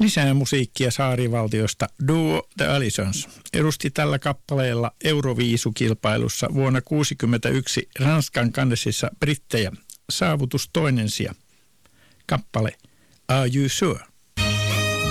Lisää musiikkia saarivaltiosta. Duo The Allisons edusti tällä kappaleella Euroviisukilpailussa vuonna 1961 Ranskan Candesissa brittejä. Saavutus toinen sija. Kappale Are You Sure?